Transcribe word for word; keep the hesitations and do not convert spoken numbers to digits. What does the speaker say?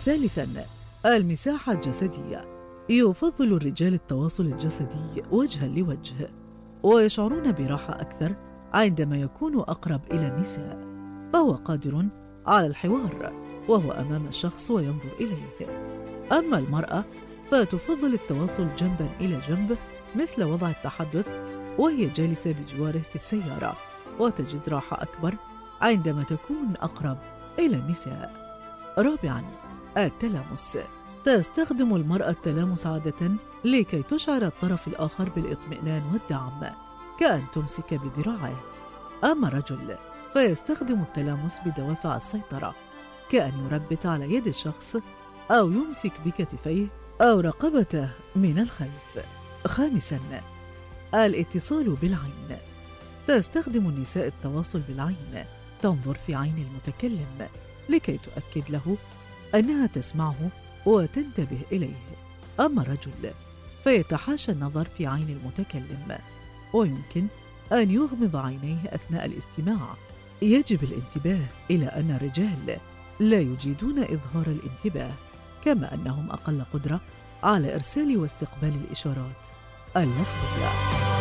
ثالثاً، المساحة الجسدية. يفضل الرجال التواصل الجسدي وجهاً لوجه، ويشعرون براحة أكثر عندما يكونوا أقرب إلى النساء، فهو قادر على الحوار وهو أمام الشخص وينظر إليه. أما المرأة فتفضل التواصل جنباً إلى جنب، مثل وضع التحدث وهي جالسة بجواره في السيارة، وتجد راحة أكبر عندما تكون أقرب إلى النساء. رابعاً، التلامس. تستخدم المرأة التلامس عادة لكي تشعر الطرف الآخر بالاطمئنان والدعم، كأن تمسك بذراعه. أما الرجل فيستخدم التلامس بدوافع السيطرة، كأن يربت على يد الشخص أو يمسك بكتفيه أو رقبته من الخلف. خامساً، الاتصال بالعين. تستخدم النساء التواصل بالعين، تنظر في عين المتكلم لكي تؤكد له أنها تسمعه وتنتبه إليه. أما الرجل فيتحاشى النظر في عين المتكلم، ويمكن أن يغمض عينيه أثناء الاستماع. يجب الانتباه إلى أن الرجال لا يجيدون إظهار الانتباه، كما أنهم أقل قدرة على إرسال واستقبال الإشارات اللفظية.